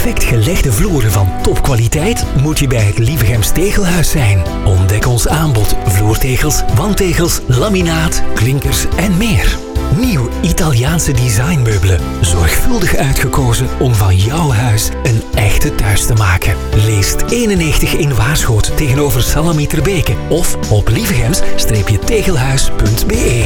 perfect gelegde vloeren van topkwaliteit moet je bij het Lievegems Tegelhuis zijn. Ontdek ons aanbod vloertegels, wandtegels, laminaat, klinkers en meer. Nieuw Italiaanse designmeubelen. Zorgvuldig uitgekozen om van jouw huis een echte thuis te maken. Leest 91 in Waarschoot tegenover Salamieterbeke of op lievegems-tegelhuis.be.